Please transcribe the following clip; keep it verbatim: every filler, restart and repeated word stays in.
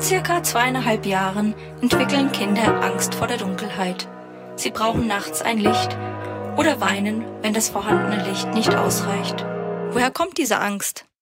circa zweieinhalb Jahren entwickeln Kinder Angst vor der Dunkelheit. Sie brauchen nachts ein Licht oder weinen, wenn das vorhandene Licht nicht ausreicht. Woher kommt diese Angst?